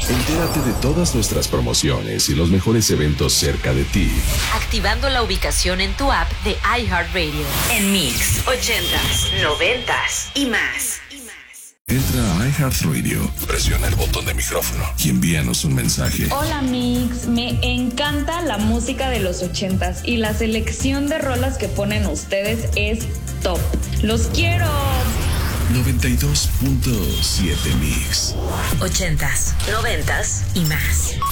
Entérate de todas nuestras promociones y los mejores eventos cerca de ti, activando la ubicación en tu app de iHeartRadio. En Mix 80s, 90s y más. Entra a iHeartRadio, presiona el botón de micrófono y envíanos un mensaje. Hola Mix, me encanta la música de los 80s y la selección de rolas que ponen ustedes es top. ¡Los quiero! 92.7 Mix. 80s, 90s y más.